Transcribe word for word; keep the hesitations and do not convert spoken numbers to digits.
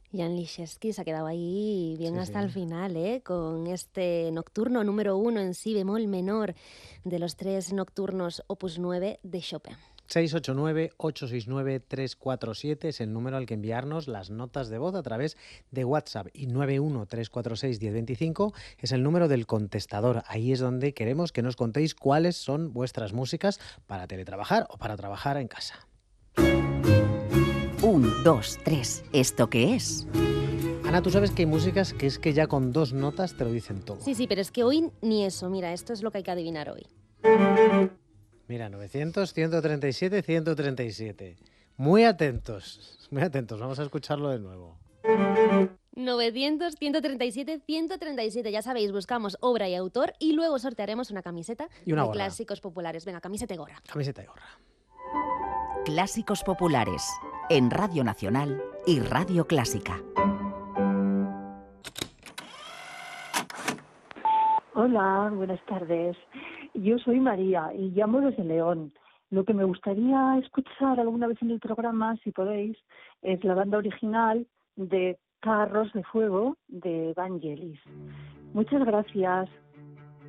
Jan Liszewski se ha quedado ahí bien Sí, hasta el sí. final, ¿eh? Con este nocturno número uno en si bemol menor de los tres nocturnos opus nueve de Chopin. seis ocho nueve, ocho seis nueve, tres cuatro siete es el número al que enviarnos las notas de voz a través de WhatsApp, y nueve uno tres cuatro seis uno cero dos cinco es el número del contestador. Ahí es donde queremos que nos contéis cuáles son vuestras músicas para teletrabajar o para trabajar en casa. Un, dos, tres. ¿Esto qué es? Ana, tú sabes que hay músicas que es que ya con dos notas te lo dicen todo. Sí, sí, pero es que hoy ni eso. Mira, esto es lo que hay que adivinar hoy. Mira, novecientos, ciento treinta y siete, ciento treinta y siete. Muy atentos, muy atentos. Vamos a escucharlo de nuevo. novecientos, ciento treinta y siete, ciento treinta y siete. Ya sabéis, buscamos obra y autor y luego sortearemos una camiseta Y una de gorra. clásicos populares. Venga, camiseta y gorra. Camiseta y gorra. Clásicos populares. En Radio Nacional y Radio Clásica. Hola, buenas tardes. Yo soy María y llamo desde León. Lo que me gustaría escuchar alguna vez en el programa, si podéis, es la banda original de Carros de Fuego de Vangelis. Muchas gracias.